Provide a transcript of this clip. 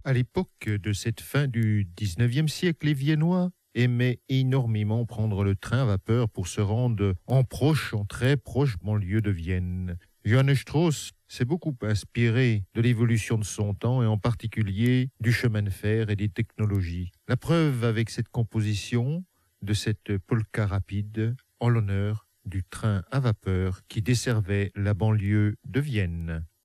À l'époque de cette fin du 19e siècle, les Viennois aimaient énormément prendre le train à vapeur pour se rendre en très proche banlieue de Vienne. Johannes Strauss s'est beaucoup inspiré de l'évolution de son temps et en particulier du chemin de fer et des technologies. La preuve avec cette composition de cette polka rapide en l'honneur du train à vapeur qui desservait la banlieue de Vienne.